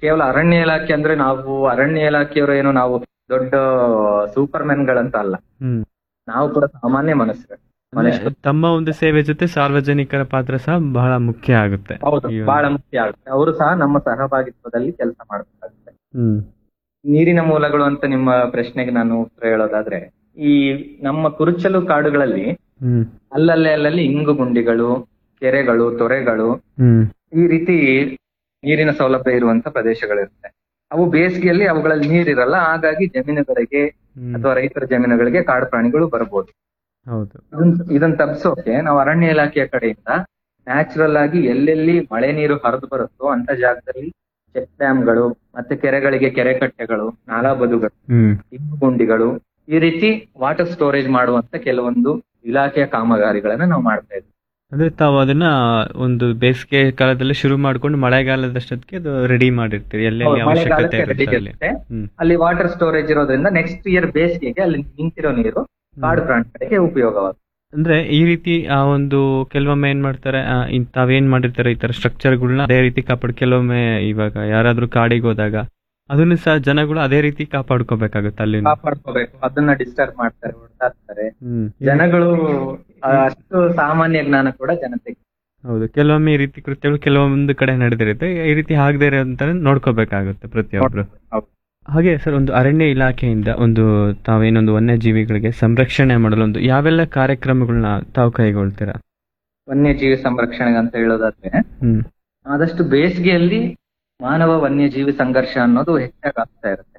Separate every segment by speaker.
Speaker 1: ಕೇವಲ ಅರಣ್ಯ ಇಲಾಖೆ ಅಂದ್ರೆ ನಾವು ಅರಣ್ಯ ಇಲಾಖೆಯವರು ಏನು ನಾವು ದೊಡ್ಡ ಸೂಪರ್ ಮೆನ್ ಗಳಂತ ಅಲ್ಲ.
Speaker 2: ಹ್ಮ್
Speaker 1: ನಾವು ಕೂಡ ಸಾಮಾನ್ಯ ಮನುಷ್ಯರು.
Speaker 2: ತಮ್ಮ ಒಂದು ಸೇವೆ ಜೊತೆ ಸಾರ್ವಜನಿಕರ ಪಾತ್ರ ಸಹ ಬಹಳ ಮುಖ್ಯ ಆಗುತ್ತೆ.
Speaker 1: ಹೌದು, ಬಹಳ ಮುಖ್ಯ ಆಗುತ್ತೆ. ಅವರು ಸಹ ನಮ್ಮ ಸಹಭಾಗಿತ್ವದಲ್ಲಿ ಕೆಲಸ ಮಾಡಬೇಕಾಗುತ್ತೆ.
Speaker 2: ಹ್ಮ್
Speaker 1: ನೀರಿನ ಮೂಲಗಳು ಅಂತ ನಿಮ್ಮ ಪ್ರಶ್ನೆಗೆ ನಾನು ಉತ್ತರ ಹೇಳೋದಾದ್ರೆ, ಈ ನಮ್ಮ ಕುರುಚಲು ಕಾಡುಗಳಲ್ಲಿ
Speaker 2: ಹ್ಮ್
Speaker 1: ಅಲ್ಲಲ್ಲಿ ಇಂಗು ಗುಂಡಿಗಳು, ಕೆರೆಗಳು, ತೊರೆಗಳು,
Speaker 2: ಹ್ಮ್
Speaker 1: ಈ ರೀತಿ ನೀರಿನ ಸೌಲಭ್ಯ ಇರುವಂತ ಪ್ರದೇಶಗಳಿರುತ್ತೆ. ಅವು ಬೇಸಿಗೆಯಲ್ಲಿ ಅವುಗಳಲ್ಲಿ ನೀರಿರಲ್ಲ, ಹಾಗಾಗಿ ಜಮೀನುಗಳಿಗೆ ಅಥವಾ ರೈತರ ಜಮೀನುಗಳಿಗೆ ಕಾಡು ಪ್ರಾಣಿಗಳು ಬರಬಹುದು.
Speaker 2: ಹೌದು.
Speaker 1: ಇದನ್ನ ತಪ್ಪಿಸೋಕೆ ನಾವು ಅರಣ್ಯ ಇಲಾಖೆಯ ಕಡೆಯಿಂದ ನ್ಯಾಚುರಲ್ ಆಗಿ ಎಲ್ಲೆಲ್ಲಿ ಮಳೆ ನೀರು ಹರಿದು ಬರುತ್ತೋ ಅಂತ ಜಾಗದಲ್ಲಿ ಚೆಕ್ ಡ್ಯಾಮ್ಗಳು, ಮತ್ತೆ ಕೆರೆಗಳಿಗೆ ಕೆರೆ ಕಟ್ಟೆಗಳು, ನಾಲಾ ಬದುಗಳು, ಇಂಗು ಗುಂಡಿಗಳು, ಈ ರೀತಿ ವಾಟರ್ ಸ್ಟೋರೇಜ್ ಮಾಡುವಂತ ಕೆಲವೊಂದು ಇಲಾಖೆಯ ಕಾಮಗಾರಿಗಳನ್ನ ನಾವು ಮಾಡ್ತಾ ಇದ್ವಿ.
Speaker 2: ಅಂದ್ರೆ ತಾವು ಅದನ್ನ ಒಂದು ಬೇಸಿಗೆ ಕಾಲದಲ್ಲಿ ಶುರು ಮಾಡ್ಕೊಂಡು ಮಳೆಗಾಲದಷ್ಟೊತ್ತಿಗೆ ಅದು ರೆಡಿ ಮಾಡಿರ್ತೀರಿ, ಎಲ್ಲೆಲ್ಲಿ ಅವಶ್ಯಕತೆ ಇರುತ್ತೆ
Speaker 1: ಅಲ್ಲಿ ವಾಟರ್ ಸ್ಟೋರೇಜ್ ಇರೋದ್ರಿಂದ ನೆಕ್ಸ್ಟ್ ಇಯರ್ ಬೇಸಿಗೆಗೆ ಅಲ್ಲಿ ನಿಂತಿರೋ ನೀರು ಕಾಡು ಪ್ರಾಣಿಗಳಿಗೆ ಉಪಯೋಗವಾಗುತ್ತೆ.
Speaker 2: ಅಂದ್ರೆ ಈ ರೀತಿ ಆ ಒಂದು ಕೆಲವೊಮ್ಮೆ ಏನ್ ಮಾಡ್ತಾರೆ, ತಾವೇನ್ ಮಾಡಿರ್ತಾರೆ ಈ ತರ ಸ್ಟ್ರಕ್ಚರ್ಗಳನ್ನ ಅದೇ ರೀತಿ ಕೆಲವೊಮ್ಮೆ ಇವಾಗ ಯಾರಾದ್ರೂ ಕಾಡಿಗೆ ಹೋದಾಗ ಅದನ್ನು ಸಹ ಜನಗಳು ಅದೇ ರೀತಿ ಕಾಪಾಡ್ಕೋಬೇಕಾಗುತ್ತೆ, ಅಲ್ಲಿ
Speaker 1: ಕಾಪಾಡ್ಕೋಬೇಕು. ಅದನ್ನ ಡಿಸ್ಟರ್ಬ್ ಮಾಡ್ತಾರೆ, ಹೊಡೆದಾಕ್ತಾರೆ ಜನಗಳು. ಅಷ್ಟು ಸಾಮಾನ್ಯ ಜ್ಞಾನ ಕೂಡ ಜನತೆಗೆ.
Speaker 2: ಹೌದು, ಕೆಲವೊಮ್ಮೆ ಈ ರೀತಿ ಕೃತ್ಯಗಳು ಕೆಲವೊಂದು ಕಡೆ ನಡೆದಿರುತ್ತೆ, ಈ ರೀತಿ ಆಗದೆ ಇರೋಂತ ನೋಡ್ಕೋಬೇಕಾಗುತ್ತೆ ಪ್ರತಿಯೊಬ್ರು. ಹಾಗೆ ಸರ್, ಒಂದು ಅರಣ್ಯ ಇಲಾಖೆಯಿಂದ ಒಂದು ತಾವೇನೊಂದು ವನ್ಯಜೀವಿಗಳಿಗೆ ಸಂರಕ್ಷಣೆ ಮಾಡಲು ಒಂದು ಯಾವೆಲ್ಲ ಕಾರ್ಯಕ್ರಮಗಳನ್ನ ತಾವು ಕೈಗೊಳ್ತೀರಾ?
Speaker 1: ವನ್ಯಜೀವಿ ಸಂರಕ್ಷಣೆ ಅಂತ ಹೇಳೋದಾದ್ರೆ, ಆದಷ್ಟು ಬೇಸಿಗೆಯಲ್ಲಿ ಮಾನವ ವನ್ಯಜೀವಿ ಸಂಘರ್ಷ ಅನ್ನೋದು ಹೆಚ್ಚಾಗಿ ಆಗ್ತಾ ಇರುತ್ತೆ.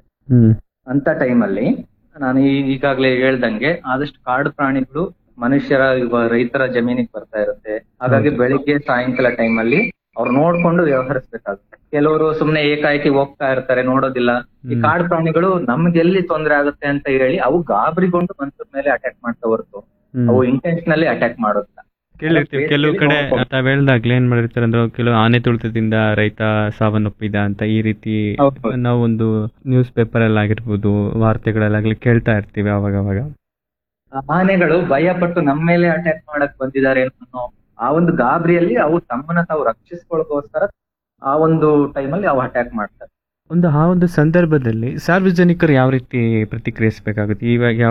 Speaker 1: ಅಂತ ಟೈಮಲ್ಲಿ ನಾನು ಈಗಾಗಲೇ ಹೇಳ್ದಂಗೆ ಆದಷ್ಟು ಕಾಡು ಪ್ರಾಣಿಗಳು ಮನುಷ್ಯರ ರೈತರ ಜಮೀನಿಗೆ ಬರ್ತಾ ಇರುತ್ತೆ. ಹಾಗಾಗಿ ಬೆಳಿಗ್ಗೆ ಸಾಯಂಕಾಲ ಟೈಮಲ್ಲಿ ಅವ್ರು ನೋಡ್ಕೊಂಡು ವ್ಯವಹರಿಸಬೇಕಾಗುತ್ತೆ. ಕೆಲವರು ಸುಮ್ನೆ ಏಕಾಏಕಿ ಹೋಗ್ತಾ ಇರ್ತಾರೆ, ನೋಡೋದಿಲ್ಲ. ಈ ಕಾಡು ಪ್ರಾಣಿಗಳು ನಮ್ಗೆ ಎಲ್ಲಿ ತೊಂದರೆ ಆಗುತ್ತೆ ಅಂತ ಹೇಳಿ ಅವು ಗಾಬರಿಗೊಂಡು ಮನುಷ್ಯರ ಮೇಲೆ ಅಟ್ಯಾಕ್ ಮಾಡ್ತಾ ಹೊರತು ಅವು ಇಂಟೆನ್ಷನಲಿ ಅಟ್ಯಾಕ್ ಮಾಡೋದಿಲ್ಲ.
Speaker 2: ಕೇಳಿರ್ತೀವಿ ಕೆಲವು ಕಡೆ ತಾವ್ ಹೇಳ್ದಾಗ್ಲೇ ಏನ್ ಮಾಡಿರ್ತಾರೆ ಅಂದ್ರೆ, ಕೆಲವು ಆನೆ ತುಳಿತದಿಂದ ರೈತ ಸಾವನ್ನಪ್ಪಿದ ಅಂತ ಈ ರೀತಿ ನಾವು ಒಂದು ನ್ಯೂಸ್ ಪೇಪರ್ ಅಲ್ಲಿ ಆಗಿರ್ಬೋದು, ವಾರ್ತೆಗಳಲ್ಲಾಗ್ಲಿ ಕೇಳ್ತಾ ಇರ್ತೀವಿ ಅವಾಗವಾಗ.
Speaker 1: ಆನೆಗಳು ಭಯ ಪಟ್ಟು ನಮ್ಮ ಮೇಲೆ ಅಟ್ಯಾಕ್ ಮಾಡಕ್ ಬಂದಿದ್ದಾರೆ ಅನ್ನೋ ಆ ಒಂದು ಗಾಬರಿಯಲ್ಲಿ ಅವು ತಮ್ಮನ್ನ ತಾವು ರಕ್ಷಿಸ್ಕೊಳ್ಳೋಕೋಸ್ಕರ ಆ ಒಂದು ಟೈಮಲ್ಲಿ ಅವು ಅಟ್ಯಾಕ್ ಮಾಡ್ತಾರೆ.
Speaker 2: ಆ ಒಂದು ಸಂದರ್ಭದಲ್ಲಿ ಸಾರ್ವಜನಿಕರು ಯಾವ ರೀತಿ ಪ್ರತಿಕ್ರಿಯಿಸಬೇಕಾಗುತ್ತೆ? ಇವಾಗ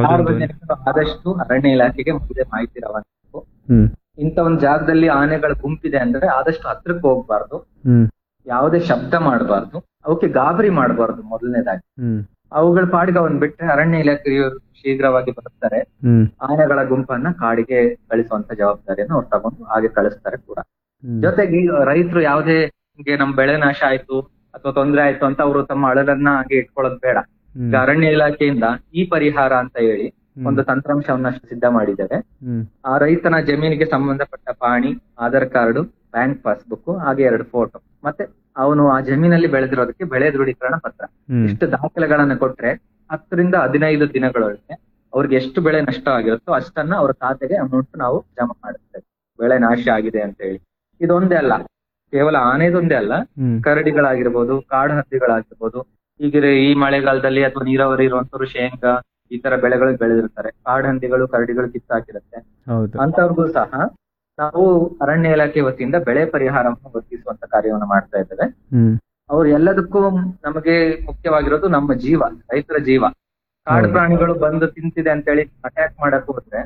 Speaker 1: ಆದಷ್ಟು ಅರಣ್ಯ ಇಲಾಖೆಗೆ ಮುಂದೆ ಮಾಹಿತಿ ರವಾನಿಸಬೇಕು. ಇಂಥ ಒಂದು ಜಾಗದಲ್ಲಿ ಆನೆಗಳ ಗುಂಪಿದೆ ಅಂದ್ರೆ ಆದಷ್ಟು ಹತ್ರಕ್ಕೆ ಹೋಗ್ಬಾರ್ದು, ಯಾವುದೇ ಶಬ್ದ ಮಾಡಬಾರ್ದು, ಅವಕ್ಕೆ ಗಾಬರಿ ಮಾಡಬಾರ್ದು. ಮೊದಲನೇದಾಗಿ ಅವುಗಳ ಪಾಡಿಗೆ ಅವನ್ ಬಿಟ್ರೆ ಅರಣ್ಯ ಇಲಾಖೆಯವರು ಶೀಘ್ರವಾಗಿ ಬರ್ತಾರೆ, ಆನೆಗಳ ಗುಂಪನ್ನ ಕಾಡಿಗೆ ಕಳಿಸುವಂತ ಜವಾಬ್ದಾರಿಯನ್ನು ಅವ್ರು ತಗೊಂಡು ಹಾಗೆ ಕಳಿಸ್ತಾರೆ ಕೂಡ. ಜೊತೆಗೆ ರೈತರು ಯಾವುದೇ ನಮ್ ಬೆಳೆ ನಾಶ ಆಯ್ತು ಅಥವಾ ತೊಂದರೆ ಆಯ್ತು ಅಂತ ಅವರು ತಮ್ಮ ಅಳಲನ್ನ ಹಾಗೆ ಇಟ್ಕೊಳ್ಳೋದು ಬೇಡ. ಈಗ ಅರಣ್ಯ ಇಲಾಖೆಯಿಂದ ಈ ಪರಿಹಾರ ಅಂತ ಹೇಳಿ ಒಂದು ತಂತ್ರಾಂಶವನ್ನಷ್ಟು ಸಿದ್ಧ ಮಾಡಿದ್ದಾರೆ. ಆ ರೈತನ ಜಮೀನಿಗೆ ಸಂಬಂಧಪಟ್ಟ ಪಾಣಿ, ಆಧಾರ್ ಕಾರ್ಡು, ಬ್ಯಾಂಕ್ ಪಾಸ್ಬುಕ್, ಹಾಗೆ 2 ಫೋಟೋ, ಮತ್ತೆ ಅವನು ಆ ಜಮೀನಲ್ಲಿ ಬೆಳೆದಿರೋದಕ್ಕೆ ಬೆಳೆ ದೃಢೀಕರಣ ಪತ್ರ, ಇಷ್ಟು ದಾಖಲೆಗಳನ್ನ ಕೊಟ್ರೆ 10 ರಿಂದ 15 ದಿನಗಳೊಳಗೆ ಅವ್ರಿಗೆ ಎಷ್ಟು ಬೆಳೆ ನಷ್ಟ ಆಗಿರುತ್ತೋ ಅಷ್ಟನ್ನ ಅವ್ರ ಖಾತೆಗೆ ಅಮೌಂಟ್ ನಾವು ಜಮಾ ಮಾಡುತ್ತೇವೆ, ಬೆಳೆ ನಾಶ ಆಗಿದೆ ಅಂತ ಹೇಳಿ. ಇದೊಂದೇ ಅಲ್ಲ, ಕೇವಲ ಆನೆದೊಂದೇ ಅಲ್ಲ, ಕರಡಿಗಳಾಗಿರ್ಬೋದು, ಕಾಡು ಹಂದಿಗಳಾಗಿರ್ಬೋದು. ಈಗ ಈ ಮಳೆಗಾಲದಲ್ಲಿ ಅಥವಾ ನೀರಾವರಿ ಇರುವಂತವ್ರು ಶೇಂಗಾ ಈ ತರ ಬೆಳೆಗಳು ಬೆಳೆದಿರ್ತಾರೆ, ಕಾಡು ಹಂದಿಗಳು, ಕರಡಿಗಳು ಕಿತ್ತಾಕಿರುತ್ತೆ. ಅಂತವ್ರಿಗೂ ಸಹ ನಾವು ಅರಣ್ಯ ಇಲಾಖೆ ವತಿಯಿಂದ ಬೆಳೆ ಪರಿಹಾರವನ್ನು ಒದಗಿಸುವಂತ ಕಾರ್ಯವನ್ನು ಮಾಡ್ತಾ ಇದ್ದೇವೆ. ಅವ್ರು ಎಲ್ಲದಕ್ಕೂ ನಮಗೆ ಮುಖ್ಯವಾಗಿರೋದು ನಮ್ಮ ಜೀವ, ರೈತರ ಜೀವ. ಕಾಡು ಪ್ರಾಣಿಗಳು ಬಂದು ತಿಂತಿದೆ ಅಂತ ಹೇಳಿ ಅಟ್ಯಾಕ್ ಮಾಡಕ್ ಹೋದ್ರೆ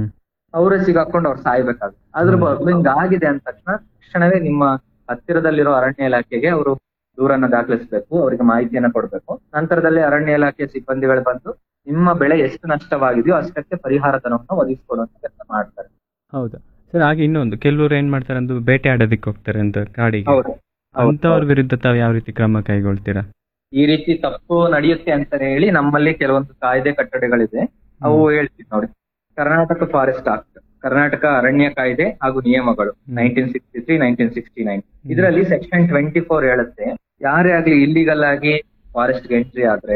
Speaker 1: ಅವರೇ ಸಿಗಾಕೊಂಡು ಅವ್ರು ಸಾಯ್ಬೇಕಾಗುತ್ತೆ. ಅದ್ರ ಹಿಂಗ ಆಗಿದೆ ಅಂದ ತಕ್ಷಣವೇ ನಿಮ್ಮ ಹತ್ತಿರದಲ್ಲಿರೋ ಅರಣ್ಯ ಇಲಾಖೆಗೆ ಅವರು ದೂರನ್ನ ದಾಖಲಿಸಬೇಕು, ಅವರಿಗೆ ಮಾಹಿತಿಯನ್ನ ಕೊಡ್ಬೇಕು. ನಂತರದಲ್ಲಿ ಅರಣ್ಯ ಇಲಾಖೆ ಸಿಬ್ಬಂದಿಗಳು ಬಂದು ನಿಮ್ಮ ಬೆಳೆ ಎಷ್ಟು ನಷ್ಟವಾಗಿದೆಯೋ ಅಷ್ಟಕ್ಕೆ ಪರಿಹಾರ ಧನವನ್ನು ಒದಗಿಸಿಕೊಡುವಂತ ಕೆಲಸ ಮಾಡ್ತಾರೆ.
Speaker 2: ಹೌದಾ ಸರ್? ಹಾಗೆ ಇನ್ನೊಂದು, ಕೆಲವರು ಏನ್ ಮಾಡ್ತಾರೆ ಅಂದ್ರೆ ಬೇಟೆ ಆಡೋದಕ್ಕೆ ಹೋಗ್ತಾರೆ ಅಂತ ಕಾಡಿಗೆ, ಅಂತವ್ರ ವಿರುದ್ಧ ತಾವು ಯಾವ ರೀತಿ ಕ್ರಮ ಕೈಗೊಳ್ತೀರಾ?
Speaker 1: ಈ ರೀತಿ ತಪ್ಪು ನಡೆಯುತ್ತೆ ಅಂತ ಹೇಳಿ ನಮ್ಮಲ್ಲಿ ಕೆಲವೊಂದು ಕಾಯ್ದೆ ಕಟ್ಟಡೆಗಳಿದೆ, ಅವು ಹೇಳ್ತೀವಿ ನೋಡಿ. ಕರ್ನಾಟಕ ಫಾರೆಸ್ಟ್ ಆಕ್ಟ್, ಕರ್ನಾಟಕ ಅರಣ್ಯ ಕಾಯ್ದೆ ಹಾಗೂ ನಿಯಮಗಳು 1963, 1969. ಇದರಲ್ಲಿ ಸೆಕ್ಷನ್ 24 ಹೇಳುತ್ತೆ, ಯಾರೇ ಆಗ್ಲಿ ಇಲ್ಲಿಗಲ್ ಆಗಿ ಫಾರೆಸ್ಟ್ ಎಂಟ್ರಿ ಆದ್ರೆ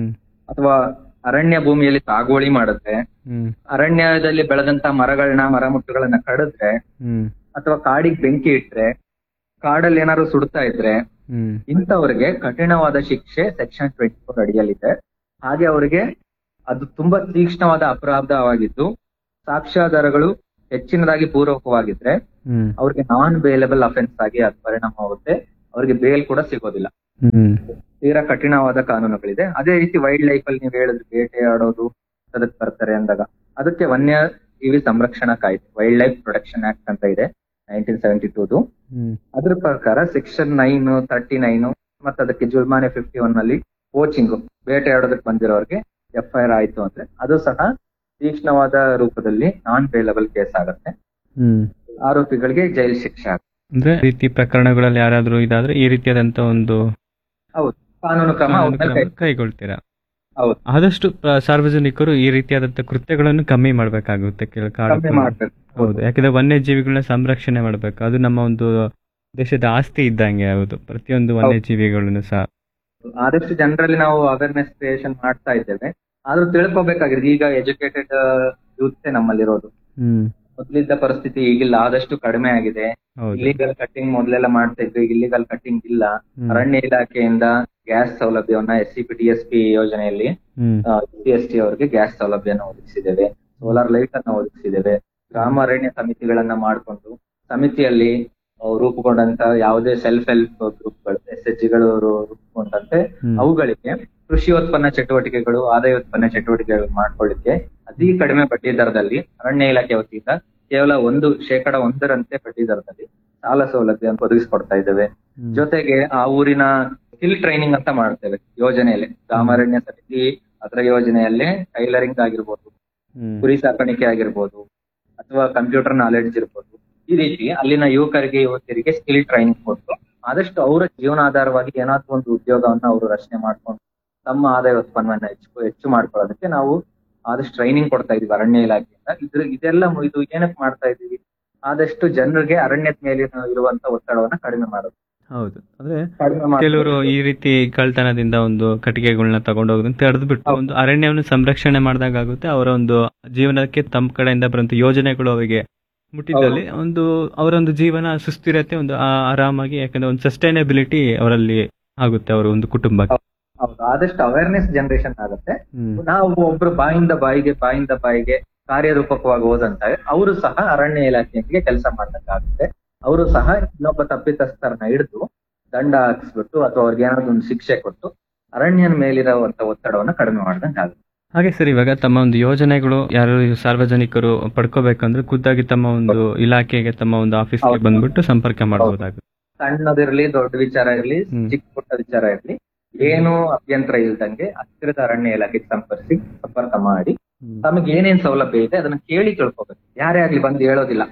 Speaker 1: ಅಥವಾ ಅರಣ್ಯ ಭೂಮಿಯಲ್ಲಿ ಸಾಗುವಳಿ ಮಾಡಿದ್ರೆ, ಅರಣ್ಯದಲ್ಲಿ ಬೆಳೆದಂತ ಮರ ಮುಟ್ಟುಗಳನ್ನ ಕಡಿದ್ರೆ ಅಥವಾ ಕಾಡಿಗೆ ಬೆಂಕಿ ಇಟ್ರೆ, ಕಾಡಲ್ಲಿ ಏನಾದ್ರು ಸುಡ್ತಾ ಇದ್ರೆ ಇಂಥವ್ರಿಗೆ ಕಠಿಣವಾದ ಶಿಕ್ಷೆ ಸೆಕ್ಷನ್ 24 ಅಡಿಯಲ್ಲಿದೆ. ಹಾಗೆ ಅವರಿಗೆ ಅದು ತುಂಬಾ ತೀಕ್ಷ್ಣವಾದ ಅಪರಾಧವಾಗಿದ್ದು ಸಾಕ್ಷ್ಯಾಧಾರಗಳು ಹೆಚ್ಚಿನದಾಗಿ ಪೂರಕವಾಗಿದ್ರೆ ಅವ್ರಿಗೆ ನಾನ್ ಬೇಲೆಬಲ್ ಅಫೆನ್ಸ್ ಆಗಿ ಅದು ಪರಿಣಾಮ ಆಗುತ್ತೆ, ಅವ್ರಿಗೆ ಬೇಲ್ ಕೂಡ ಸಿಗೋದಿಲ್ಲ. ತೀರಾ ಕಠಿಣವಾದ ಕಾನೂನುಗಳಿದೆ. ಅದೇ ರೀತಿ ವೈಲ್ಡ್ ಲೈಫ್ ಅಲ್ಲಿ ನೀವು ಹೇಳಿದ್ರೆ ಬೇಟೆಯಾಡೋದು ಅದಕ್ಕೆ ಬರ್ತಾರೆ ಅಂದಾಗ ಅದಕ್ಕೆ ವನ್ಯ ಜೀವಿ ಸಂರಕ್ಷಣಾ ಕಾಯ್ದೆ, ವೈಲ್ಡ್ ಲೈಫ್ ಪ್ರೊಟೆಕ್ಷನ್ ಆಕ್ಟ್ ಅಂತ ಇದೆ 1972. ಅದ್ರ ಪ್ರಕಾರ ಸೆಕ್ಷನ್ 939 ಮತ್ತೆ ಅದಕ್ಕೆ ಜುಲ್ಮಾನೆ 51 ನಲ್ಲಿ ಕೋಚಿಂಗ್ ಬೇಟೆಯಾಡೋದಕ್ಕೆ ಬಂದಿರೋರಿಗೆ FIR ಆಯ್ತು ಅಂದ್ರೆ ಅದು ಸಹ ತೀಕ್ಷ್ಣವಾದ ರೂಪದಲ್ಲಿ ನಾನ್ ಬೇಲಬಲ್ ಕೇಸ್ ಆಗುತ್ತೆ. ಆರೋಪಿಗಳಿಗೆ ಜೈಲು ಶಿಕ್ಷೆ ಆಗುತ್ತೆ.
Speaker 2: ಅಂದ್ರೆ ರೀತಿ ಪ್ರಕರಣಗಳಲ್ಲಿ ಯಾರಾದ್ರೂ ಇದಾದ್ರೆ ಈ ರೀತಿಯಾದಂತ ಒಂದು
Speaker 1: ಹೌದು ಕಾನೂನು ಕ್ರಮ
Speaker 2: ಕೈಗೊಳ್ತೀರಾ?
Speaker 1: ಹೌದು.
Speaker 2: ಆದಷ್ಟು ಸಾರ್ವಜನಿಕರು ಈ ರೀತಿಯಾದಂತ ಕೃತ್ಯಗಳನ್ನು ಕಮ್ಮಿ ಮಾಡ್ಬೇಕಾಗುತ್ತೆ. ಹೌದು, ಯಾಕಂದ್ರೆ ವನ್ಯಜೀವಿಗಳನ್ನ ಸಂರಕ್ಷಣೆ ಮಾಡ್ಬೇಕು, ಅದು ನಮ್ಮ ಒಂದು ದೇಶದ ಆಸ್ತಿ ಇದ್ದಂಗೆ. ಹೌದು, ಪ್ರತಿಯೊಂದು ವನ್ಯಜೀವಿಗಳನ್ನು ಸಹ
Speaker 1: ಆದಷ್ಟು ಜನರಲ್ಲಿ ನಾವು ಅವೇರ್ನೆಸ್ ಕ್ರಿಯೇಷನ್ ಮಾಡ್ತಾ ಇದ್ದೇವೆ. ಆದ್ರೂ ತಿಳ್ಕೊಬೇಕಾಗಿದೆ, ಈಗ ಎಜುಕೇಟೆಡ್ ಯೂತ್ ನಮ್ಮಲ್ಲಿರೋದು. ಮೊದ್ಲಿದ್ದ ಪರಿಸ್ಥಿತಿ ಈಗಿಲ್ಲ, ಆದಷ್ಟು ಕಡಿಮೆ ಆಗಿದೆ. ಇಲ್ಲಿಗಲ್ ಕಟ್ಟಿಂಗ್ ಮೊದ್ಲೆಲ್ಲ ಮಾಡ್ತಾ ಇದ್ರು, ಈಗ ಇಲ್ಲಿಗಲ್ ಕಟ್ಟಿಂಗ್ ಇಲ್ಲ. ಅರಣ್ಯ ಇಲಾಖೆಯಿಂದ ಗ್ಯಾಸ್ ಸೌಲಭ್ಯವನ್ನ SCP-DSP ಯೋಜನೆಯಲ್ಲಿ SC/ST ಅವರಿಗೆ ಗ್ಯಾಸ್ ಸೌಲಭ್ಯನ ಒದಗಿಸಿದ್ದೇವೆ, ಸೋಲಾರ್ ಲೈಟ್ ಅನ್ನ ಒದಗಿಸಿದ್ದೇವೆ. ಗ್ರಾಮ ಅರಣ್ಯ ಸಮಿತಿಗಳನ್ನ ಮಾಡಿಕೊಂಡು ಸಮಿತಿಯಲ್ಲಿ ರೂಪುಗೊಂಡಂತ ಯಾವುದೇ ಸೆಲ್ಫ್ ಹೆಲ್ಪ್ ಗ್ರೂಪ್ಗಳು SHGಗಳು ರೂಪುಗೊಂಡಂತೆ ಅವುಗಳಿಗೆ ಕೃಷಿ ಉತ್ಪನ್ನ ಚಟುವಟಿಕೆಗಳು, ಆದಾಯ ಉತ್ಪನ್ನ ಚಟುವಟಿಕೆಗಳು ಮಾಡ್ಕೊಳ್ಳಿಕ್ಕೆ ಅತಿ ಕಡಿಮೆ ಬಡ್ಡಿ ದರದಲ್ಲಿ ಅರಣ್ಯ ಇಲಾಖೆ ವತಿಯಿಂದ ಕೇವಲ 1% ಬಡ್ಡಿ ದರದಲ್ಲಿ ಸಾಲ ಸೌಲಭ್ಯ ಒದಗಿಸ್ಕೊಡ್ತಾ ಇದ್ದೇವೆ. ಜೊತೆಗೆ ಆ ಊರಿನ ಸ್ಕಿಲ್ ಟ್ರೈನಿಂಗ್ ಅಂತ ಮಾಡ್ತೇವೆ ಯೋಜನೆಯಲ್ಲಿ. ಗ್ರಾಮಾರಣ್ಯ ಸಮಿತಿ ಅದರ ಯೋಜನೆಯಲ್ಲೇ ಟೈಲರಿಂಗ್ ಆಗಿರ್ಬೋದು, ಕುರಿ ಸಾಕಾಣಿಕೆ ಆಗಿರ್ಬೋದು, ಅಥವಾ ಕಂಪ್ಯೂಟರ್ ನಾಲೆಡ್ಜ್ ಇರ್ಬೋದು. ಈ ರೀತಿ ಅಲ್ಲಿನ ಯುವಕರಿಗೆ ಸ್ಕಿಲ್ ಟ್ರೈನಿಂಗ್ ಕೊಟ್ಟು ಆದಷ್ಟು ಅವರ ಜೀವನಾಧಾರವಾಗಿ ಏನಾದ್ರು ಒಂದು ಉದ್ಯೋಗವನ್ನ ಅವರು ರಚನೆ ಮಾಡ್ಕೊಂಡು ತಮ್ಮ ಆದಾಯ ಉತ್ಪನ್ನವನ್ನ ಹೆಚ್ಚು ಮಾಡ್ಕೊಳ್ಳೋದಕ್ಕೆ ನಾವು ಆದಷ್ಟು ಟ್ರೈನಿಂಗ್ ಕೊಡ್ತಾ ಇದೀವಿ ಅರಣ್ಯ ಇಲಾಖೆಯಿಂದ. ಇದೆಲ್ಲ ಇದು ಏನಕ್ಕೆ ಮಾಡ್ತಾ ಇದೀವಿ? ಆದಷ್ಟು ಜನರಿಗೆ ಅರಣ್ಯದ ಮೇಲೆ ಇರುವಂತ ಒತ್ತಡವನ್ನ ಕಡಿಮೆ ಮಾಡೋದು.
Speaker 2: ಹೌದು, ಅಂದ್ರೆ ಕೆಲವರು ಈ ರೀತಿ ಕಳ್ತನದಿಂದ ಒಂದು ಕಟ್ಟಿಗೆಗಳನ್ನ ತಗೊಂಡೋಗೋದನ್ನ ತಡೆದು ಬಿಟ್ಟು ಒಂದು ಅರಣ್ಯವನ್ನು ಸಂರಕ್ಷಣೆ ಮಾಡಿದಾಗ ಆಗುತ್ತೆ. ಅವರ ಒಂದು ಜೀವನಕ್ಕೆ ತಮ್ಮ ಕಡೆಯಿಂದ ಬರುವಂತ ಯೋಜನೆಗಳು ಅವರಿಗೆ ಮುಟ್ಟಿದಲ್ಲಿ ಅವರ ಒಂದು ಜೀವನ ಸುಸ್ಥಿರತೆ ಒಂದು ಆರಾಮಾಗಿ, ಯಾಕಂದ್ರೆ ಒಂದು ಸಸ್ಟೈನಬಿಲಿಟಿ ಅವರಲ್ಲಿ ಆಗುತ್ತೆ, ಅವರ ಒಂದು ಕುಟುಂಬಕ್ಕೆ.
Speaker 1: ಹೌದು, ಆದಷ್ಟು ಅವೇರ್ನೆಸ್ ಜನರೇಷನ್ ಆಗುತ್ತೆ. ನಾವು ಒಬ್ರು ಬಾಯಿಂದ ಬಾಯಿಗೆ ಕಾರ್ಯರೂಪಕವಾಗಿ ಹೋದಂತ ಅವರು ಸಹ ಅರಣ್ಯ ಇಲಾಖೆಗೆ ಕೆಲಸ ಮಾಡ್ದಂಗಾಗುತ್ತೆ. ಅವರು ಸಹ ಇನ್ನೊಬ್ಬ ತಪ್ಪಿತಸ್ಥರನ್ನ ಹಿಡಿದು ದಂಡ ಹಾಕಿಸ್ಬಿಟ್ಟು ಅಥವಾ ಅವ್ರಿಗೆ ಏನಾದ್ರು ಒಂದು ಶಿಕ್ಷೆ ಕೊಟ್ಟು ಅರಣ್ಯನ ಮೇಲಿರುವಂತ ಒತ್ತಡವನ್ನ ಕಡಿಮೆ ಮಾಡ್ದಂಗಾಗುತ್ತೆ.
Speaker 2: ಹಾಗೆ ಸರ್, ಇವಾಗ ತಮ್ಮ ಒಂದು ಯೋಜನೆಗಳು ಯಾರು ಸಾರ್ವಜನಿಕರು ಪಡ್ಕೋಬೇಕಂದ್ರೆ ಖುದ್ದಾಗಿ ತಮ್ಮ ಒಂದು ಇಲಾಖೆಗೆ, ತಮ್ಮ ಒಂದು ಆಫೀಸ್ಗೆ ಬಂದ್ಬಿಟ್ಟು ಸಂಪರ್ಕ ಮಾಡಬಹುದಾಗುತ್ತೆ.
Speaker 1: ಸಣ್ಣದಿರ್ಲಿ, ದೊಡ್ಡ ವಿಚಾರ ಇರ್ಲಿ, ಚಿಕ್ಕ ಪುಟ್ಟ ವಿಚಾರ ಇರ್ಲಿ, ಏನು ಅಭ್ಯಂತರ ಇಲ್ದಂಗೆ ಹತ್ತಿರದ ಅರಣ್ಯ ಇಲಾಖೆಗೆ ಸಂಪರ್ಕ ಮಾಡಿ ತಮಗೆ ಏನೇನ್ ಸೌಲಭ್ಯ ಇದೆ ಅದನ್ನ ಕೇಳಿ ತಿಳ್ಕೊಬೇಕು. ಯಾರೇ ಆಗ್ಲಿ ಬಂದು ಹೇಳೋದಿಲ್ಲ,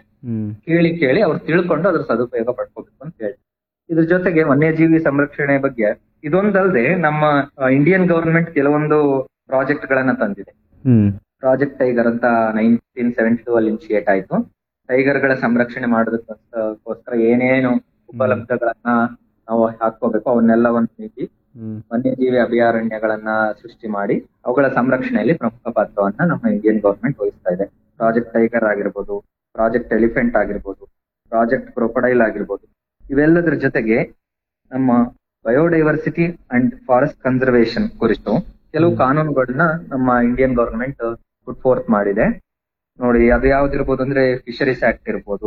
Speaker 1: ಕೇಳಿ ಅವ್ರು ತಿಳ್ಕೊಂಡು ಅದ್ರ ಸದುಪಯೋಗ ಪಡ್ಕೋಬೇಕು ಅಂತ ಹೇಳಿ. ಇದ್ರ ಜೊತೆಗೆ ವನ್ಯಜೀವಿ ಸಂರಕ್ಷಣೆ ಬಗ್ಗೆ ಇದೊಂದಲ್ದೆ ನಮ್ಮ ಇಂಡಿಯನ್ ಗವರ್ಮೆಂಟ್ ಕೆಲವೊಂದು ಪ್ರಾಜೆಕ್ಟ್ ಗಳನ್ನ ತಂದಿದೆ. ಪ್ರಾಜೆಕ್ಟ್ ಟೈಗರ್ ಅಂತ 1972 ಅಲ್ಲಿ ಇನಿಶಿಯೇಟ್ ಆಯ್ತು. ಟೈಗರ್ ಗಳ ಸಂರಕ್ಷಣೆ ಮಾಡೋದಕ್ಕೋಸ್ಕರ ಏನೇನು ಉಪಲಬ್ಧಗಳನ್ನ ನಾವು ಹಾಕೋಬೇಕು ಅವನ್ನೆಲ್ಲವನ್ನು ನೀಡಿ ವನ್ಯಜೀವಿ ಅಭಯಾರಣ್ಯಗಳನ್ನ ಸೃಷ್ಟಿ ಮಾಡಿ ಅವುಗಳ ಸಂರಕ್ಷಣೆಯಲ್ಲಿ ಪ್ರಮುಖ ಪಾತ್ರವನ್ನ ನಮ್ಮ ಇಂಡಿಯನ್ ಗವರ್ಮೆಂಟ್ ವಹಿಸ್ತಾ ಇದೆ. ಪ್ರಾಜೆಕ್ಟ್ ಟೈಗರ್ ಆಗಿರ್ಬೋದು, ಪ್ರಾಜೆಕ್ಟ್ ಎಲಿಫೆಂಟ್ ಆಗಿರ್ಬೋದು, ಪ್ರಾಜೆಕ್ಟ್ ಕ್ರೊಕೊಡೈಲ್ ಆಗಿರ್ಬೋದು. ಇವೆಲ್ಲದರ ಜೊತೆಗೆ ನಮ್ಮ ಬಯೋಡೈವರ್ಸಿಟಿ ಅಂಡ್ ಫಾರೆಸ್ಟ್ ಕನ್ಸರ್ವೇಷನ್ ಕುರಿತು ಕೆಲವು ಕಾನೂನುಗಳನ್ನ ನಮ್ಮ ಇಂಡಿಯನ್ ಗವರ್ಮೆಂಟ್ ಪುಟ್ ಫೋರ್ತ್ ಮಾಡಿದೆ ನೋಡಿ. ಅದು ಯಾವ್ದಿರ್ಬೋದು ಅಂದ್ರೆ ಫಿಶರೀಸ್ ಆಕ್ಟ್ ಇರ್ಬೋದು,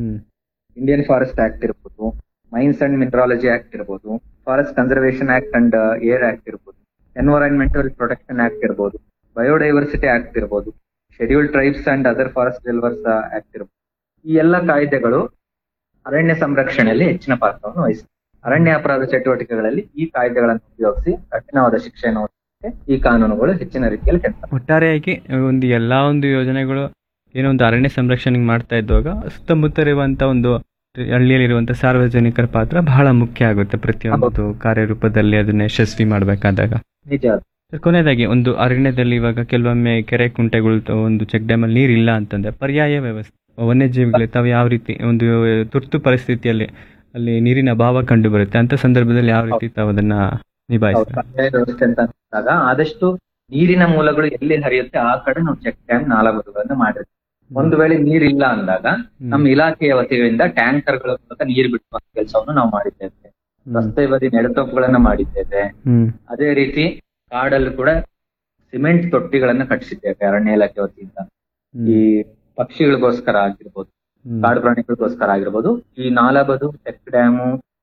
Speaker 1: ಇಂಡಿಯನ್ ಫಾರೆಸ್ಟ್ ಆಕ್ಟ್ ಇರ್ಬೋದು, ಮೈನ್ಸ್ ಅಂಡ್ ಮಿನರಾಲಜಿ ಆಕ್ಟ್ ಇರ್ಬೋದು, forest conservation act and air act ಇರ್ಬೋದು, ಎನ್ವೈರನ್ಮೆಂಟಲ್ ಪ್ರೊಟೆಕ್ಷನ್ ಆಕ್ಟ್ ಇರ್ಬೋದು, ಬಯೋಡೈವರ್ಸಿಟಿ ಆಕ್ಟ್ ಇರ್ಬೋದು, scheduled tribes and other forest ಡೆಲ್ವರ್ಸ್ act ಇರ್ಬೋದು. ಈ ಎಲ್ಲ ಕಾಯ್ದೆಗಳು ಅರಣ್ಯ ಸಂರಕ್ಷಣೆಯಲ್ಲಿ ಹೆಚ್ಚಿನ ಪಾತ್ರವನ್ನು ವಹಿಸುತ್ತೆ. ಅರಣ್ಯ ಅಪರಾಧ ಚಟುವಟಿಕೆಗಳಲ್ಲಿ ಈ ಕಾಯ್ದೆಗಳನ್ನು ಉಪಯೋಗಿಸಿ ಕಠಿಣವಾದ ಶಿಕ್ಷೆಯನ್ನು ಈ ಕಾನೂನುಗಳು ಹೆಚ್ಚಿನ ರೀತಿಯಲ್ಲಿ ಕೆಲಸ.
Speaker 2: ಒಟ್ಟಾರೆಯಾಗಿ ಒಂದು ಎಲ್ಲಾ ಒಂದು ಯೋಜನೆಗಳು ಏನೋ ಒಂದು ಅರಣ್ಯ ಸಂರಕ್ಷಣೆ ಮಾಡ್ತಾ ಇದ್ದಾಗ ಸುತ್ತಮುತ್ತ ಇರುವಂತ ಒಂದು ಹಳ್ಳಿಯಲ್ಲಿರುವಂತ ಸಾರ್ವಜನಿಕರ ಪಾತ್ರ ಬಹಳ ಮುಖ್ಯ ಆಗುತ್ತೆ ಪ್ರತಿಯೊಂದು ಕಾರ್ಯರೂಪದಲ್ಲಿ ಅದನ್ನ ಯಶಸ್ವಿ ಮಾಡ್ಬೇಕಾದಾಗ.
Speaker 1: ನಿಜ.
Speaker 2: ಕೊನೆಯದಾಗಿ ಒಂದು ಅರಣ್ಯದಲ್ಲಿ ಇವಾಗ ಕೆಲವೊಮ್ಮೆ ಕೆರೆ ಕುಂಟೆಗಳು, ಒಂದು ಚೆಕ್ ಡ್ಯಾಮ್ ಅಲ್ಲಿ ನೀರಿಲ್ಲ ಅಂತಂದ್ರೆ ಪರ್ಯಾಯ ವ್ಯವಸ್ಥೆ ವನ್ಯಜೀವಿಗಳು ತಾವು ಯಾವ ರೀತಿ ಒಂದು ತುರ್ತು ಪರಿಸ್ಥಿತಿಯಲ್ಲಿ ಅಲ್ಲಿ ನೀರಿನ ಅಭಾವ ಕಂಡು ಬರುತ್ತೆ ಅಂತ ಸಂದರ್ಭದಲ್ಲಿ ಯಾವ ರೀತಿ ತಾವು ಅದನ್ನ ನಿಭಾಯಿಸ್ತಾರೆ?
Speaker 1: ವ್ಯವಸ್ಥೆ ಅಂತ ಅಂದಾಗ ಆದಷ್ಟು ನೀರಿನ ಮೂಲಗಳು ಎಲ್ಲಿ ಹರಿಯುತ್ತೆ ಆ ಕಡೆ ನಾವು ಚೆಕ್ ಡ್ಯಾಮ್, ನಾಲಬದುಗಳನ್ನ ಮಾಡಿರ್ತೀವಿ. ಒಂದು ವೇಳೆ ನೀರಿಲ್ಲ ಅಂದಾಗ ನಮ್ಮ ಇಲಾಖೆಯ ವತಿಯಿಂದ ಟ್ಯಾಂಕರ್ ಗಳ ಮೂಲಕ ನೀರು ಬಿಡುವ ಕೆಲಸವನ್ನು ನಾವು ಮಾಡಿದ್ದೇವೆ. ರಸ್ತೆ ಬದಿ ನೆಡತೋಪುಗಳನ್ನ ಮಾಡಿದ್ದೇವೆ. ಅದೇ ರೀತಿ ಕಾಡಲ್ಲೂ ಕೂಡ ಸಿಮೆಂಟ್ ತೊಟ್ಟಿಗಳನ್ನ ಕಟ್ಟಿಸಿದ್ದೇವೆ ಅರಣ್ಯ ಇಲಾಖೆ ವತಿಯಿಂದ. ಈ ಪಕ್ಷಿಗಳಿಗೋಸ್ಕರ ಆಗಿರ್ಬೋದು, ಕಾಡು ಪ್ರಾಣಿಗಳಿಗೋಸ್ಕರ ಆಗಿರ್ಬೋದು. ಈ ನಾಲಬದು, ಚೆಕ್ ಡ್ಯಾಮು,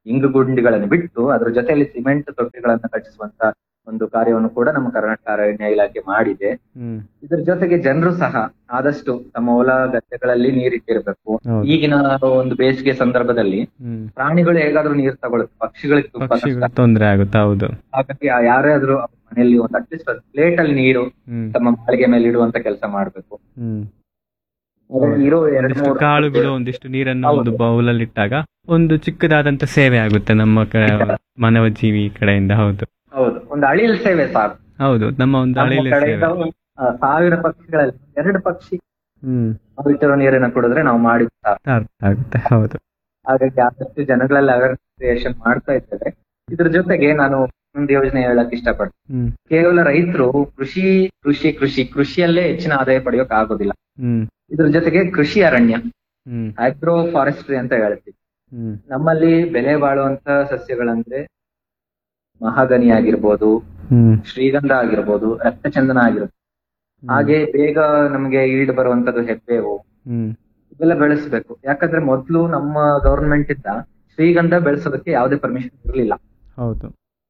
Speaker 1: ಇಂಗು ಗುಂಡಿಗಳನ್ನು ಬಿಟ್ಟು ಅದ್ರ ಜೊತೆಯಲ್ಲಿ ಸಿಮೆಂಟ್ ತೊಟ್ಟಿಗಳನ್ನ ಕಟ್ಟಿಸುವಂತ ಒಂದು ಕಾರ್ಯವನ್ನು ಕೂಡ ನಮ್ಮ ಕರ್ನಾಟಕ ಅರಣ್ಯ ಇಲಾಖೆ ಮಾಡಿದೆ. ಇದ್ರ ಜೊತೆಗೆ ಜನರು ಸಹ ಆದಷ್ಟು ತಮ್ಮ ಹೊಲ ಗದ್ದೆಗಳಲ್ಲಿ ನೀರಿಟ್ಟಿರ್ಬೇಕು. ಈಗಿನ ಒಂದು ಬೇಸಿಗೆ ಸಂದರ್ಭದಲ್ಲಿ ಪ್ರಾಣಿಗಳು ಹೇಗಾದ್ರೂ ನೀರು ತಗೊಳುತ್ತೆ, ಪಕ್ಷಿಗಳಿಗೆ ತುಂಬಾ
Speaker 2: ತೊಂದರೆ ಆಗುತ್ತೆ. ಹೌದು.
Speaker 1: ಹಾಗಾಗಿ ಯಾರಾದ್ರೂ ಮನೆಯಲ್ಲಿ ಒಂದು ಅಟ್ಲೀಸ್ಟ್ ಒಂದು ಪ್ಲೇಟ್ ಅಲ್ಲಿ ನೀರು ತಮ್ಮ ಮಾಳಿಗೆ ಮೇಲೆ ಇಡುವಂತ ಕೆಲಸ ಮಾಡ್ಬೇಕು.
Speaker 2: ಇರೋ ಕಾಳುಗಳು ಒಂದಿಷ್ಟು ನೀರನ್ನು ಒಂದು ಬೌಲಲ್ಲಿ ಇಟ್ಟಾಗ ಒಂದು ಚಿಕ್ಕದಾದಂತ ಸೇವೆ ಆಗುತ್ತೆ ನಮ್ಮ ಮಾನವ ಜೀವಿ ಕಡೆಯಿಂದ. ಹೌದು
Speaker 1: ಹೌದು, ಒಂದು ಅಳಿಲ್ ಸೇವೆ ಸಾಕು.
Speaker 2: ಹೌದು, ನಮ್ಮ ಒಂದು ಅಳಿಲ್ ಸೇವೆ.
Speaker 1: 1000 ಪಕ್ಷಿಗಳಲ್ಲಿ 2 ಪಕ್ಷಿ ಇಟ್ಟಿರೋ ನೀರನ್ನ ಕುಡಿದ್ರೆ ನಾವು ಮಾಡಿ
Speaker 2: ಆಗುತ್ತೆ. ಹೌದು.
Speaker 1: ಹಾಗಾಗಿ ಆದಷ್ಟು ಜನಗಳಲ್ಲಿ ಅವೇರ್ನೆಸ್ ಕ್ರಿಯೇಷನ್ ಮಾಡ್ತಾ ಇದ್ದೇವೆ. ಇದ್ರ ಜೊತೆಗೆ ನಾನು ಒಂದು ಯೋಜನೆ ಹೇಳಕ್ ಇಷ್ಟಪಡ್ತೀನಿ. ಕೇವಲ ರೈತರು ಕೃಷಿಯಲ್ಲೇ ಹೆಚ್ಚಿನ ಆದಾಯ ಪಡೆಯೋಕ್ ಆಗೋದಿಲ್ಲ. ಇದ್ರ ಜೊತೆಗೆ ಕೃಷಿ ಅರಣ್ಯ, ಆಗ್ರೋ ಫಾರೆಸ್ಟ್ರಿ ಅಂತ ಹೇಳ್ತೀವಿ. ನಮ್ಮಲ್ಲಿ ಬೆಲೆ ಬಾಳುವಂತ ಸಸ್ಯಗಳಂದ್ರೆ ಮಹಾಗನಿ ಆಗಿರ್ಬೋದು, ಶ್ರೀಗಂಧ ಆಗಿರ್ಬೋದು, ರಕ್ತಚಂದನ ಆಗಿರ್ಬೋದು, ಹಾಗೆ ಬೇಗ ನಮ್ಗೆ ಈಲ್ಡ್ ಬರುವಂತದ್ದು ಹೆಬ್ಬೇವು, ಇವೆಲ್ಲ ಬೆಳೆಸ್ಬೇಕು. ಯಾಕಂದ್ರೆ ಮೊದ್ಲು ನಮ್ಮ ಗವರ್ಮೆಂಟ್ ಇಂದ ಶ್ರೀಗಂಧ ಬೆಳೆಸೋದಕ್ಕೆ ಯಾವುದೇ ಪರ್ಮಿಷನ್ ಇರಲಿಲ್ಲ.
Speaker 2: ಹೌದು.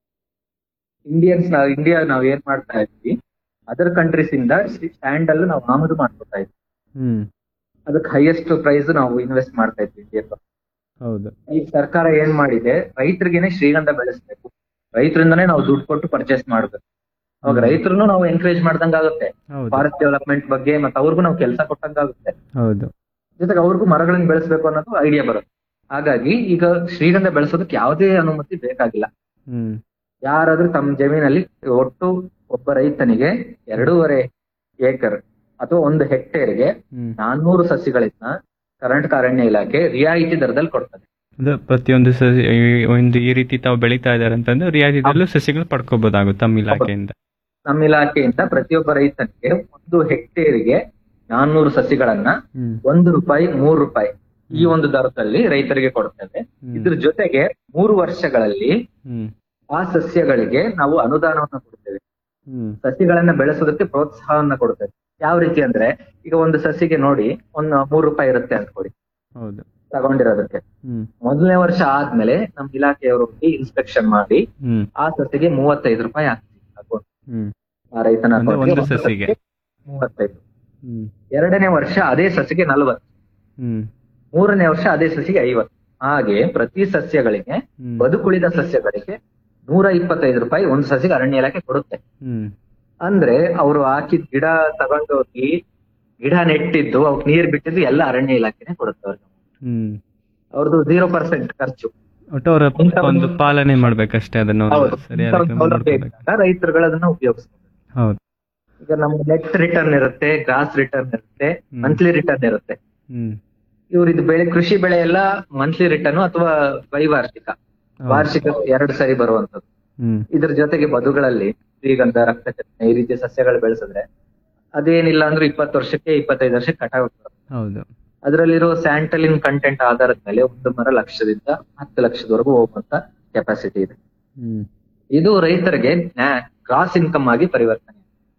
Speaker 1: ಇಂಡಿಯಾ ನಾವ್ ಏನ್ ಮಾಡ್ತಾ ಇದ್ವಿ, ಅದರ್ ಕಂಟ್ರೀಸ್ ಇಂದ ಸ್ಟ್ಯಾಂಡಲ್ ನಾವು ಆಮದು ಮಾಡ್ಕೊತಾ ಇದ್ವಿ. ಅದಕ್ಕೆ ಹೈಯೆಸ್ಟ್ ಪ್ರೈಸ್ ನಾವು ಇನ್ವೆಸ್ಟ್ ಮಾಡ್ತಾ ಇದ್ವಿ ಇಂಡಿಯಾ.
Speaker 2: ಹೌದು.
Speaker 1: ಈಗ ಸರ್ಕಾರ ಏನ್ ಮಾಡಿದೆ, ರೈತರಿಗೇನೆ ಶ್ರೀಗಂಧ ಬೆಳೆಸ್ಬೇಕು, ರೈತರಿಂದನೇ ನಾವು ದುಡ್ಡು ಕೊಟ್ಟು ಪರ್ಚೇಸ್ ಮಾಡ್ಬೇಕು. ಅವಾಗ ರೈತರನ್ನು ನಾವು ಎನ್ಕರೇಜ್ ಮಾಡ್ದಂಗ ಆಗುತ್ತೆ ಫಾರೆಸ್ಟ್ ಡೆವಲಪ್ಮೆಂಟ್ ಬಗ್ಗೆ, ಮತ್ತೆ ಅವ್ರಿಗೂ ನಾವು ಕೆಲಸ ಕೊಟ್ಟಂಗಾಗುತ್ತೆ.
Speaker 2: ಹೌದು.
Speaker 1: ಜೊತೆಗೆ ಅವ್ರಿಗೂ ಮರಗಳನ್ನ ಬೆಳೆಸ್ಬೇಕು ಅನ್ನೋದು ಐಡಿಯಾ ಬರುತ್ತೆ. ಹಾಗಾಗಿ ಈಗ ಶ್ರೀಗಂಧ ಬೆಳೆಸೋದಕ್ಕೆ ಯಾವುದೇ ಅನುಮತಿ ಬೇಕಾಗಿಲ್ಲ. ಯಾರಾದ್ರೂ ತಮ್ಮ ಜಮೀನಲ್ಲಿ ಒಟ್ಟು ಒಬ್ಬ ರೈತನಿಗೆ 2.5 ಏಕರ್ ಅಥವಾ 1 ಹೆಕ್ಟೇರ್ಗೆ 400 ಸಸಿಗಳನ್ನ ಕರ್ನಾಟಕ ಅರಣ್ಯ ಇಲಾಖೆ ರಿಯಾಯಿತಿ ದರದಲ್ಲಿ ಕೊಡ್ತದೆ.
Speaker 2: ಪ್ರತಿಯೊಂದು ಒಂದು ಈ ರೀತಿ ತಾವು ಬೆಳೀತಾ ಇದಾರೆ ಅಂತಂದ್ರೆ ರಿಯಾಯಿತಿದಲ್ಲೂ ಸಸಿಗಳು ಪಡ್ಕೋಬಹುದಾಗುತ್ತೆ ನಮ್ಮ ಇಲಾಖೆಯಿಂದ.
Speaker 1: ನಮ್ಮ ಇಲಾಖೆಯಿಂದ ಪ್ರತಿಯೊಬ್ಬ ರೈತನಿಗೆ 1 ಹೆಕ್ಟೇರಿಗೆ 400 ಸಸಿಗಳನ್ನ ₹1, ₹3 ಈ ಒಂದು ದರದಲ್ಲಿ ರೈತರಿಗೆ ಕೊಡ್ತೇವೆ. ಇದ್ರ ಜೊತೆಗೆ 3 ವರ್ಷಗಳಲ್ಲಿ ಆ ಸಸ್ಯಗಳಿಗೆ ನಾವು ಅನುದಾನವನ್ನ ಕೊಡ್ತೇವೆ. ಸಸಿಗಳನ್ನ ಬೆಳೆಸೋದಕ್ಕೆ ಪ್ರೋತ್ಸಾಹವನ್ನ ಕೊಡ್ತೇವೆ. ಯಾವ ರೀತಿ ಅಂದ್ರೆ, ಈಗ ಒಂದು ಸಸಿಗೆ ನೋಡಿ ಒಂದು ₹3 ಇರುತ್ತೆ ಅನ್ಕೊಡಿ ತಗೊಂಡಿರೋದಕ್ಕೆ. ಮೊದಲನೇ ವರ್ಷ ಆದ್ಮೇಲೆ ನಮ್ ಇಲಾಖೆಯವರು ಇನ್ಸ್ಪೆಕ್ಷನ್ ಮಾಡಿ ಆ ಸಸಿಗೆ ₹35 ಆಗ್ತದೆ. ಆ ರೈತನ ಸಸಿಗೆ 35. 2ನೇ ವರ್ಷ ಅದೇ ಸಸಿಗೆ 40, 3ನೇ ವರ್ಷ ಅದೇ ಸಸಿಗೆ 50. ಹಾಗೆ ಪ್ರತಿ ಸಸ್ಯಗಳಿಗೆ, ಬದುಕುಳಿದ ಸಸ್ಯಗಳಿಗೆ ₹125 ಒಂದು ಸಸಿಗೆ ಅರಣ್ಯ ಇಲಾಖೆ ಕೊಡುತ್ತೆ. ಅಂದ್ರೆ ಅವರು ಹಾಕಿದ ಗಿಡ ತಗೊಂಡೋಗಿ ಗಿಡ ನೆಟ್ಟಿದ್ದು, ಅವ್ಕ್ ನೀರ್ ಬಿಟ್ಟಿದ್ದು ಎಲ್ಲ ಅರಣ್ಯ ಇಲಾಖೆನೆ ಕೊಡುತ್ತೆ ಅವ್ರಿಗೆ. ಅವ್ರದ್ದು 0% ಖರ್ಚು.
Speaker 2: ಒಂದು ಪಾಲನೆ ಮಾಡ್ಬೇಕಷ್ಟೇ ಅದನ್ನು.
Speaker 1: ರೈತರುಗಳು ಅದನ್ನ ಉಪಯೋಗಿಸ್ತಾರೆ. ಈಗ ನಮ್ಗೆ ನೆಟ್ ರಿಟರ್ನ್ ಇರುತ್ತೆ, ಗ್ರಾಸ್ ರಿಟರ್ನ್ ಇರುತ್ತೆ, ಮಂತ್ಲಿ ರಿಟರ್ನ್ ಇರುತ್ತೆ. ಇವ್ರಿದ್ ಕೃಷಿ ಬೆಳೆ ಎಲ್ಲ ಮಂತ್ಲಿ ರಿಟರ್ನ್ ಅಥವಾ ವಾರ್ಷಿಕ 2 ಸರಿ ಬರುವಂತದ್ದು. ಇದ್ರ ಜೊತೆಗೆ ಬದುಗಳಲ್ಲಿ ಶ್ರೀಗಂಧ, ರಕ್ತಚಂದನ ಈ ರೀತಿಯ ಸಸ್ಯಗಳು ಬೆಳೆಸಿದ್ರೆ ಅದೇನಿಲ್ಲ ಅಂದ್ರೆ 20 ವರ್ಷಕ್ಕೆ 25 ವರ್ಷಕ್ಕೆ ಕಟಾವ್. ಅದರಲ್ಲಿರೋ ಸ್ಯಾಂಟಲಿನ್ ಕಂಟೆಂಟ್ ಆಧಾರದ ಮೇಲೆ ಒಂದು ಮರ ಲಕ್ಷದಿಂದ 10 ಲಕ್ಷದವರೆಗೂ ಹೋಗುವಂತ ಕೆಪಾಸಿಟಿ ಇದೆ. ಇದು ರೈತರಿಗೆ ಕ್ರಾಸ್ ಇನ್ಕಮ್ ಆಗಿ ಪರಿವರ್ತನೆ.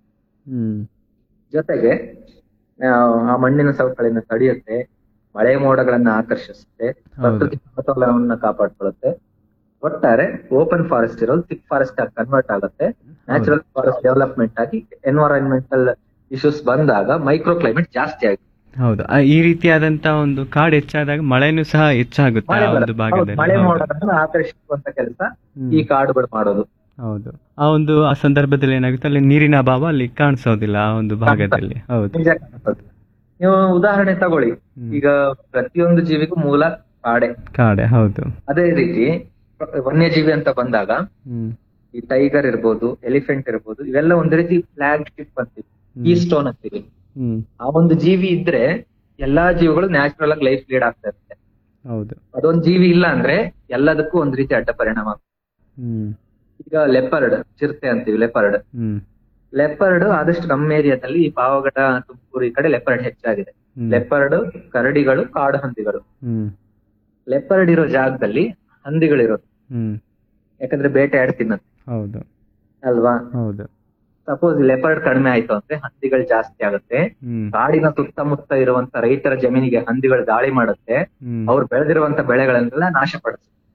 Speaker 1: ಜೊತೆಗೆ ಆ ಮಣ್ಣಿನ ಸವಕಳಿನ ತಡೆಯುತ್ತೆ, ಮಳೆ ಮೋಡಗಳನ್ನ ಆಕರ್ಷಿಸುತ್ತೆ, ಪ್ರಕೃತಿ ಸಮತೋಲನವನ್ನ ಕಾಪಾಡ್ಕೊಳ್ಳುತ್ತೆ. ಒಟ್ಟಾರೆ ಓಪನ್ ಫಾರೆಸ್ಟ್ ಇರೋದು ಥಿಕ್ ಫಾರೆಸ್ಟ್ ಆಗಿ ಕನ್ವರ್ಟ್ ಆಗುತ್ತೆ. ನ್ಯಾಚುರಲ್ ಫಾರೆಸ್ಟ್ ಡೆವಲಪ್ಮೆಂಟ್ ಆಗಿ ಎನ್ವೈರನ್ಮೆಂಟಲ್ ಇಶ್ಯೂಸ್ ಬಂದಾಗ ಮೈಕ್ರೋ ಕ್ಲೈಮೇಟ್ ಜಾಸ್ತಿ ಆಗುತ್ತೆ.
Speaker 2: ಹೌದು. ಈ ರೀತಿಯಾದಂತ ಒಂದು ಕಾಡು ಹೆಚ್ಚಾದಾಗ ಮಳೆನೂ ಸಹ ಹೆಚ್ಚಾಗುತ್ತೆ ಒಂದು ಭಾಗದಲ್ಲಿ.
Speaker 1: ಮಳೆ ಮೋಡಗಳನ್ನ ಆಕರ್ಷಿಸುವಂತ ಕೆಲಸ ಈ ಕಾಡುಗಳು ಮಾಡೋದು.
Speaker 2: ಹೌದು. ಆ ಸಂದರ್ಭದಲ್ಲಿ ಏನಾಗುತ್ತೆ, ಅಲ್ಲಿ ನೀರಿನ ಅಭಾವ ಅಲ್ಲಿ ಕಾಣಿಸೋದಿಲ್ಲ ಆ ಒಂದು ಭಾಗದಲ್ಲಿ. ಹೌದು.
Speaker 1: ನೀವು ಉದಾಹರಣೆ ತಗೊಳ್ಳಿ, ಈಗ ಪ್ರತಿಯೊಂದು ಜೀವಿಗೂ ಮೂಲ ಕಾಡೆ. ಹೌದು. ಅದೇ ರೀತಿ ವನ್ಯಜೀವಿ ಅಂತ ಬಂದಾಗ ಈ ಟೈಗರ್ ಇರ್ಬೋದು, ಎಲಿಫೆಂಟ್ ಇರ್ಬೋದು, ಇವೆಲ್ಲ ಒಂದ್ ರೀತಿ ಫ್ಲಾಗ್ ಶಿಪ್ ಅಂತೀವಿ, ಕೀ ಸ್ಟೋನ್ ಅಂತೀವಿ. ಆ ಒಂದು ಜೀವಿ ಇದ್ರೆ ಎಲ್ಲಾ ಜೀವಿಗಳು ನ್ಯಾಚುರಲ್ ಆಗಿ ಲೈಫ್ ಲೀಡ್ ಆಗ್ತಾ ಇರುತ್ತೆ.
Speaker 2: ಹೌದು.
Speaker 1: ಅದೊಂದ್ ಜೀವಿ ಇಲ್ಲ ಅಂದ್ರೆ ಎಲ್ಲದಕ್ಕೂ ಒಂದ್ ರೀತಿ ಅಡ್ಡ ಪರಿಣಾಮ. ಈಗ ಲೆಪರ್ಡ್, ಚಿರತೆ ಅಂತೀವಿ, ಲೆಪರ್ಡ್ ಆದಷ್ಟು ನಮ್ಮ ಏರಿಯಾದಲ್ಲಿ ಈ ಪಾವಗಡ, ತುಮಕೂರು ಈ ಕಡೆ ಲೆಪರ್ಡ್ ಹೆಚ್ಚಾಗಿದೆ. ಲೆಪರ್ಡ್, ಕರಡಿಗಳು, ಕಾಡು ಹಂದಿಗಳು. ಲೆಪರ್ಡ್ ಇರೋ ಜಾಗದಲ್ಲಿ ಹಂದಿಗಳಿರೋದು, ಯಾಕಂದ್ರೆ ಬೇಟೆ ಆಡ್ ತಿನ್ನತ್ತೆ.
Speaker 2: ಹೌದು
Speaker 1: ಅಲ್ವಾ?
Speaker 2: ಹೌದು.
Speaker 1: ಸಪೋಸ್ ಲೆಪರ್ಡ್ ಕಡಿಮೆ ಆಯ್ತು ಅಂದ್ರೆ ಹಂದಿಗಳು ಜಾಸ್ತಿ ಆಗುತ್ತೆ. ಕಾಡಿನ ಸುತ್ತಮುತ್ತ ಇರುವಂತ ರೈತರ ಜಮೀನಿಗೆ ಹಂದಿಗಳು ದಾಳಿ ಮಾಡುತ್ತೆ, ಅವ್ರು ಬೆಳೆದಿರುವಂತ ಬೆಳೆಗಳನ್ನೆಲ್ಲ ನಾಶ ಪಡಿಸುತ್ತೆ.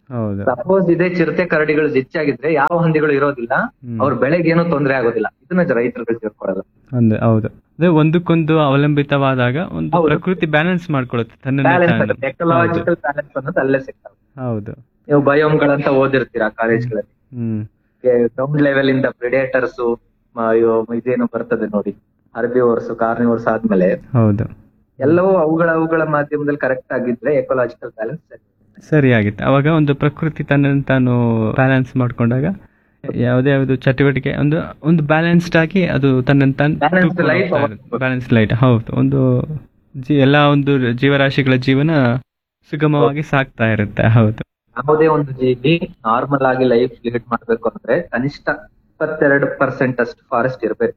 Speaker 2: ಹೌದು.
Speaker 1: ಸಪೋಸ್ ಇದೇ ಚಿರತೆ ಕರಡಿಗಳು ಹೆಚ್ಚಾಗಿದ್ರೆ ಯಾವ ಹಂದಿಗಳು ಇರೋದಿಲ್ಲ, ಅವ್ರ ಬೆಳೆಗೆ ಏನೂ ತೊಂದರೆ ಆಗೋದಿಲ್ಲ. ಇದನ್ನ ರೈತರುಗಳು ತಿಳ್ಕೊಳ್ಳಲ್ಲ.
Speaker 2: ಹೌದು. ಅದೇ ಒಂದಕ್ಕೊಂದು ಅವಲಂಬಿತವಾದಾಗ ಒಂದು
Speaker 1: ಹೌದು.
Speaker 2: ಪ್ರಕೃತಿ ಬ್ಯಾಲೆನ್ಸ್ ಮಾಡ್ಕೊಳ್ಳುತ್ತೆ ತನ್ನನ್ನೇ
Speaker 1: ಬ್ಯಾಲೆನ್ಸ್
Speaker 2: ತಾನು.
Speaker 1: ಆಗುತ್ತೆ, ಎಕಲಾಜಿಕಲ್ ಬ್ಯಾಲೆನ್ಸ್ ಅನ್ನೋದು ಅಲ್ಲೇ ಸಿಗ್ತದೆ.
Speaker 2: ಹೌದು.
Speaker 1: ನೀವು ಬಯೋಮ್ಗಳಂತ ಓದಿರ್ತೀರಾ ಕಾಲೇಜ್ಗಳಲ್ಲಿ,
Speaker 2: ಹ್ಮ್
Speaker 1: ಗ್ರೌಂಡ್ ಲೆವೆಲ್ ಇಂದ ಪ್ರಿಡೇಟರ್ಸ್ ಇದೇನು ಬರ್ತದೆ ನೋಡಿ, ಹರ್ಬಿವೋರ್ಸ್ ಕಾರ್ನಿವೋರ್ಸ್ ಆದ್ಮೇಲೆ
Speaker 2: ಹೌದು.
Speaker 1: ಎಲ್ಲವೂ ಅವುಗಳ ಮಾಧ್ಯಮದಲ್ಲಿ ಕರೆಕ್ಟ್ ಆಗಿದ್ರೆ ಎಕೋಲಾಜಿಕಲ್ ಬ್ಯಾಲೆನ್ಸ್
Speaker 2: ಸರಿಯಾಗಿತ್ತು. ಅವಾಗ ಒಂದು ಪ್ರಕೃತಿ ತನ್ನನ್ನು ತಾನು ಬ್ಯಾಲೆನ್ಸ್ ಮಾಡ್ಕೊಂಡಾಗ ಯಾವ್ದು ಚಟುವಟಿಕೆ ಒಂದು ಬ್ಯಾಲೆನ್ಸ್ಡ್ ಆಗಿ ಅದು ತನ್ನನ್ನು
Speaker 1: Balanced life
Speaker 2: ತಾನು ಬ್ಯಾಲೆನ್ಸ್ ಲೈಟ್. ಹೌದು. ಒಂದು ಎಲ್ಲಾ ಒಂದು ಜೀವರಾಶಿಗಳ ಜೀವನ ಸುಗಮವಾಗಿ ಸಾಗ್ತಾ ಇರುತ್ತೆ. ಹೌದು.
Speaker 1: ಯಾವುದೇ ಒಂದು ಜೀವಿ ನಾರ್ಮಲ್ ಆಗಿ ಲೈಫ್ ಲೀಡ್ ಮಾಡ್ಬೇಕು ಅಂದ್ರೆ ಕನಿಷ್ಠ 22% ಅಷ್ಟು ಫಾರೆಸ್ಟ್ ಇರ್ಬೇಕು.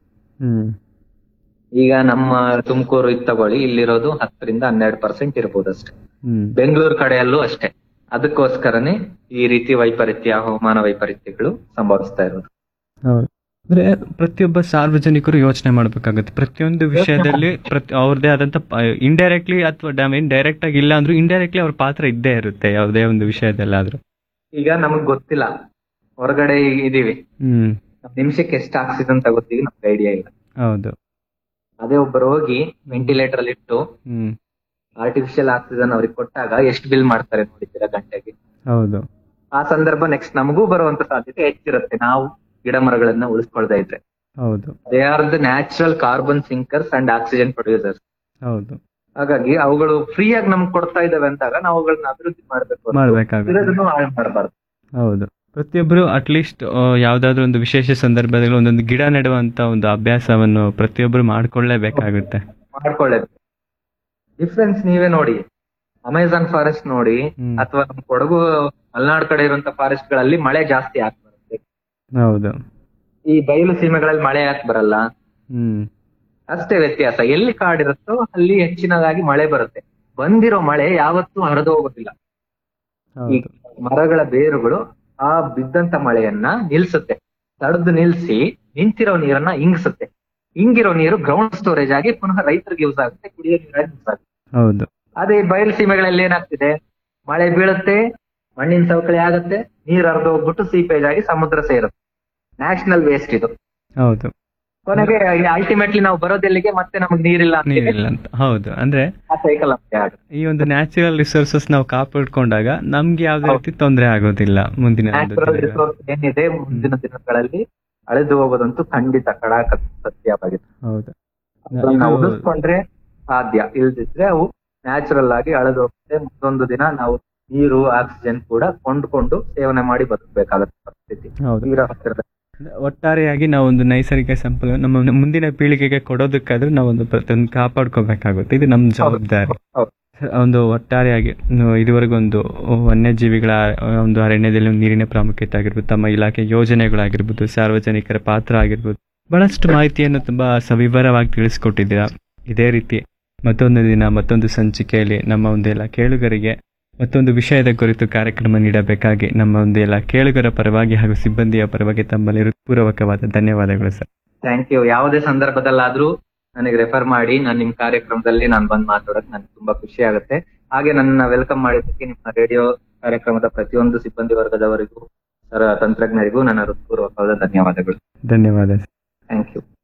Speaker 1: ಈಗ ನಮ್ಮ ತುಮಕೂರು ಇದು ತಗೊಳ್ಳಿ, ಇಲ್ಲಿರೋದು 10-12% ಇರ್ಬೋದು ಅಷ್ಟೇ. ಬೆಂಗಳೂರು ಕಡೆಯಲ್ಲೂ ಅಷ್ಟೇ. ಅದಕ್ಕೋಸ್ಕರನೇ ಈ ರೀತಿ ವೈಪರೀತ್ಯ, ಹವಾಮಾನ ವೈಪರೀತ್ಯಗಳು ಸಂಭವಿಸ್ತಾ ಇರೋದು.
Speaker 2: ಅಂದ್ರೆ ಪ್ರತಿಯೊಬ್ಬ ಸಾರ್ವಜನಿಕರು ಯೋಚನೆ ಮಾಡ್ಬೇಕಾಗುತ್ತೆ ಪ್ರತಿಯೊಂದು ವಿಷಯದಲ್ಲಿ. ಅವ್ರದೇ ಆದಂತ ಇಂಡೈರೆಕ್ಟ್ಲಿ ಅಥವಾ ಡೈರೆಕ್ಟ್ ಆಗಿ ಇಲ್ಲ ಅಂದ್ರೂ ಇಂಡೈರೆಕ್ಟ್ಲಿ ಅವ್ರ ಪಾತ್ರ ಇದ್ದೇ ಇರುತ್ತೆ ಯಾವುದೇ ಒಂದು ವಿಷಯದಲ್ಲಾದ್ರೂ.
Speaker 1: ಈಗ ನಮಗ್ ಗೊತ್ತಿಲ್ಲ, ಹೊರಗಡೆ ಇದೀವಿ, ನಿಮಿಷಕ್ಕೆ ಎಷ್ಟು ಆಕ್ಸಿಜನ್ ತಗೋತೀವಿ ನಮ್ಗೆ ಐಡಿಯಾ ಇಲ್ಲ.
Speaker 2: ಹೌದು.
Speaker 1: ಅದೇ ಒಬ್ಬರು ಹೋಗಿ ವೆಂಟಿಲೇಟರ್ ಅಲ್ಲಿ ಇಟ್ಟು ಆರ್ಟಿಫಿಷಿಯಲ್ ಆಕ್ಸಿಜನ್ ಅವ್ರಿಗೆ ಕೊಟ್ಟಾಗ ಎಷ್ಟು ಬಿಲ್ ಮಾಡ್ತಾರೆ ನೋಡಿದ್ದೀರಾ ಗಂಟೆಗೆ?
Speaker 2: ಹೌದು.
Speaker 1: ಆ ಸಂದರ್ಭ ನೆಕ್ಸ್ಟ್ ನಮಗೂ ಬರುವಂತ ಸಾಧ್ಯತೆ ಹೆಚ್ಚಿರುತ್ತೆ, ನಾವು ಗಿಡ ಮರಗಳನ್ನ ಉಳಿಸ್ಕೊಳ್ತಾ ಇದ್ರೆ.
Speaker 2: ಹೌದು.
Speaker 1: They are the natural carbon ಸಿಂಕರ್ಸ್ and oxygen producers.
Speaker 2: ಹೌದು.
Speaker 1: ಹಾಗಾಗಿ ಅವುಗಳು ಫ್ರೀ ಆಗಿ ನಮ್ಗೆ ಕೊಡ್ತಾ ಇದಾವೆ ಅಂದಾಗ ನಾವು ಅವುಗಳನ್ನ ಅಭಿವೃದ್ಧಿ ಮಾಡ್ಬೇಕಾಗುತ್ತೆ, ಹಾಳು ಮಾಡಬಾರ್ದು.
Speaker 2: ಹೌದು. ಪ್ರತಿಯೊಬ್ಬರು ಅಟ್ಲೀಸ್ಟ್ ಯಾವ್ದಾದ್ರು ಒಂದು ವಿಶೇಷ ಸಂದರ್ಭದಲ್ಲಿ ಒಂದೊಂದು ಗಿಡ ನೆಡುವಂತ ಒಂದು ಅಭ್ಯಾಸವನ್ನು ಪ್ರತಿಯೊಬ್ಬರು ಮಾಡ್ಕೊಳ್ಳೇಬೇಕಾಗುತ್ತೆ.
Speaker 1: ಮಾಡ್ಕೊಳ್ಳೇಬೇಕು. ಡಿಫ್ರೆನ್ಸ್ ನೀವೇ ನೋಡಿ, ಅಮೆಜಾನ್ ಫಾರೆಸ್ಟ್ ನೋಡಿ ಅಥವಾ ನಮ್ಮ ಕೊಡಗು ಮಲೆನಾಡು ಕಡೆ ಇರುವಂತ ಫಾರೆಸ್ಟ್ ಗಳಲ್ಲಿ ಮಳೆ ಜಾಸ್ತಿ ಯಾಕೆ ಬರುತ್ತೆ?
Speaker 2: ಹೌದು.
Speaker 1: ಈ ಬಯಲು ಸೀಮೆಗಳಲ್ಲಿ ಮಳೆ ಯಾಕೆ ಬರಲ್ಲ? ಅಷ್ಟೇ ವ್ಯತ್ಯಾಸ. ಎಲ್ಲಿ ಕಾಡಿರುತ್ತೋ ಅಲ್ಲಿ ಹೆಚ್ಚಿನದಾಗಿ ಮಳೆ ಬರುತ್ತೆ. ಬಂದಿರೋ ಮಳೆ ಯಾವತ್ತೂ ಹರಿದು ಹೋಗೋದಿಲ್ಲ. ಈ ಮರಗಳ ಬೇರುಗಳು ಆ ಬಿದ್ದಂತ ಮಳೆಯನ್ನ ನಿಲ್ಸುತ್ತೆ, ತಡೆದು ನಿಲ್ಸಿ ನಿಂತಿರೋ ನೀರನ್ನ ಇಂಗಿಸುತ್ತೆ. ಇಂಗಿರೋ ನೀರು ಗ್ರೌಂಡ್ ಸ್ಟೋರೇಜ್ ಆಗಿ ಪುನಃ ರೈತರಿಗೆ ಯೂಸ್ ಆಗುತ್ತೆ, ಕುಡಿಯೋ ನೀರಾಗಿ ಯೂಸ್ ಆಗುತ್ತೆ.
Speaker 2: ಹೌದು.
Speaker 1: ಅದೇ ಬಯಲು ಸೀಮೆಗಳಲ್ಲಿ ಏನಾಗ್ತಿದೆ, ಮಳೆ ಬೀಳುತ್ತೆ, ಮಣ್ಣಿನ ಸವಕಳಿ ಆಗುತ್ತೆ, ನೀರ್ ಹರಿದು ಹೋಗ್ಬಿಟ್ಟು ಸೀಪೇಜ್ ಆಗಿ ಸಮುದ್ರ ಸೇರುತ್ತೆ. ನ್ಯಾಷನಲ್ ವೇಸ್ಟ್ ಇದು.
Speaker 2: ಹೌದು.
Speaker 1: ಕೊನೆಗೆ ಅಲ್ಟಿಮೇಟ್ಲಿ ನಾವು ಬರೋದೆಲ್ಲಿಗೆ, ಮತ್ತೆ ನಮಗೆ ನೀರಿಲ್ಲ
Speaker 2: ಅಂತ. ಹೌದು. ಅಂದ್ರೆ
Speaker 1: ಆ ಸೈಕಲ್
Speaker 2: ಈ ಒಂದು ನ್ಯಾಚುರಲ್ ರಿಸೋರ್ಸಸ್ ನಾವು ಕಾಪಾಡ್ಕೊಂಡಾಗ ನಮ್ಗೆ ಯಾವ್ದೇ ರೀತಿ ತೊಂದರೆ ಆಗೋದಿಲ್ಲ. ಮುಂದಿನ
Speaker 1: ನ್ಯಾಚುರಲ್ ರಿಸೋರ್ಸ್ ಏನಿದೆ ಮುಂದಿನ ದಿನಗಳಲ್ಲಿ ಅಳೆದು ಹೋಗೋದಂತೂ ಖಂಡಿತ ಕಡಾಕ ಸತ್ಯವಾಗಿದೆ.
Speaker 2: ಹೌದು.
Speaker 1: ನಾವು ಉಳಿಸ್ಕೊಂಡ್ರೆ ಸಾಧ್ಯ, ಇಲ್ದಿದ್ರೆ ಅವು ನ್ಯಾಚುರಲ್ ಆಗಿ ಅಳೆದು ಹೋಗುತ್ತೆ. ಮುಂದೊಂದು ದಿನ ನಾವು ನೀರು ಆಕ್ಸಿಜನ್ ಕೂಡ ಕೊಂಡ್ಕೊಂಡು ಸೇವನೆ ಮಾಡಿ ಬದುಕಬೇಕಾಗತ್ತೆ ಪರಿಸ್ಥಿತಿ.
Speaker 2: ಒಟ್ಟಾರೆಯಾಗಿ ನಾವು ಒಂದು ನೈಸರ್ಗಿಕ ಸಂಪನ್ಮೂಲ ನಮ್ಮ ಮುಂದಿನ ಪೀಳಿಗೆಗೆ ಕೊಡೋದಕ್ಕಾದ್ರೂ ನಾವೊಂದು ಪ್ರತಿಯೊಂದು ಕಾಪಾಡ್ಕೋಬೇಕಾಗುತ್ತೆ. ಇದು ನಮ್ಮ ಜವಾಬ್ದಾರಿ. ಒಂದು ಒಟ್ಟಾರೆಯಾಗಿ ಇದುವರೆಗೂ ಒಂದು ವನ್ಯಜೀವಿಗಳ ಒಂದು ಅರಣ್ಯದಲ್ಲಿ ಒಂದು ನೀರಿನ ಪ್ರಾಮುಖ್ಯತೆ ಆಗಿರ್ಬೋದು, ತಮ್ಮ ಇಲಾಖೆ ಯೋಜನೆಗಳಾಗಿರ್ಬೋದು, ಸಾರ್ವಜನಿಕರ ಪಾತ್ರ ಆಗಿರ್ಬೋದು, ಬಹಳಷ್ಟು ಮಾಹಿತಿಯನ್ನು ತುಂಬಾ ಸವಿವರವಾಗಿ ತಿಳಿಸ್ಕೊಟ್ಟಿದ್ದೀರಾ. ಇದೇ ರೀತಿ ಮತ್ತೊಂದು ದಿನ ಮತ್ತೊಂದು ಸಂಚಿಕೆಯಲ್ಲಿ ನಮ್ಮ ಒಂದೆಲ್ಲ ಕೇಳುಗರಿಗೆ ಮತ್ತೊಂದು ವಿಷಯದ ಕುರಿತು ಕಾರ್ಯಕ್ರಮ ನೀಡಬೇಕಾಗಿ ನಮ್ಮ ಒಂದೆಲ್ಲ ಕೇಳುಗರ ಪರವಾಗಿ ಹಾಗೂ ಸಿಬ್ಬಂದಿಯ ಪರವಾಗಿ ತಮ್ಮಲ್ಲಿ ಹೃತ್ಪೂರ್ವಕವಾದ ಧನ್ಯವಾದಗಳು ಸರ್.
Speaker 1: Thank you. ಯಾವುದೇ ಸಂದರ್ಭದಲ್ಲಾದ್ರೂ ನನಗೆ ರೆಫರ್ ಮಾಡಿ, ನಾನು ನಿಮ್ ಕಾರ್ಯಕ್ರಮದಲ್ಲಿ ನಾನು ಬಂದು ಮಾತಾಡೋಕೆ ನನಗೆ ತುಂಬಾ ಖುಷಿ ಆಗುತ್ತೆ. ಹಾಗೆ ನನ್ನ ವೆಲ್ಕಮ್ ಮಾಡಿದ್ದಕ್ಕೆ ನಿಮ್ಮ ರೇಡಿಯೋ ಕಾರ್ಯಕ್ರಮದ ಪ್ರತಿಯೊಂದು ಸಿಬ್ಬಂದಿ ವರ್ಗದವರಿಗೂ, ತಂತ್ರಜ್ಞರಿಗೂ ನನ್ನ ಹೃತ್ಪೂರ್ವಕವಾದ ಧನ್ಯವಾದಗಳು.
Speaker 2: ಧನ್ಯವಾದ.
Speaker 1: Thank you.